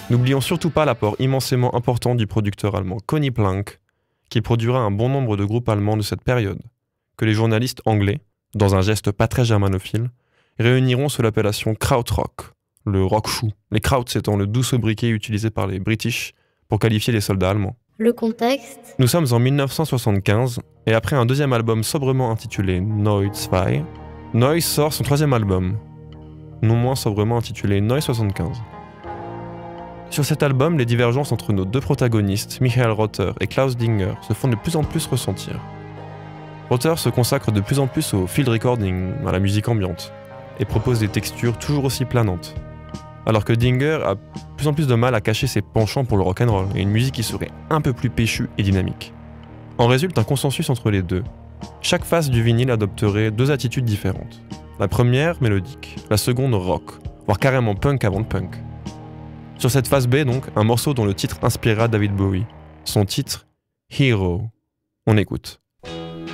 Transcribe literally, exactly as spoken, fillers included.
N'oublions surtout pas l'apport immensément important du producteur allemand Conny Plank, qui produira un bon nombre de groupes allemands de cette période, que les journalistes anglais, dans un geste pas très germanophile, réuniront sous l'appellation Krautrock, le rock chou, les Krauts étant le doux sobriquet utilisé par les British pour qualifier les soldats allemands. Le contexte. Nous sommes en mille neuf cent soixante-quinze, et après un deuxième album sobrement intitulé Neu zwei, Neu sort son troisième album, non moins sobrement intitulé Neu soixante-quinze. Sur cet album, les divergences entre nos deux protagonistes, Michael Rother et Klaus Dinger, se font de plus en plus ressentir. Rother se consacre de plus en plus au field recording, à la musique ambiante, et propose des textures toujours aussi planantes, alors que Dinger a de plus en plus de mal à cacher ses penchants pour le rock'n'roll et une musique qui serait un peu plus péchue et dynamique. En résulte un consensus entre les deux. Chaque face du vinyle adopterait deux attitudes différentes. La première, mélodique, la seconde, rock, voire carrément punk avant le punk. Sur cette face B donc, un morceau dont le titre inspirera David Bowie. Son titre, Hero. On écoute.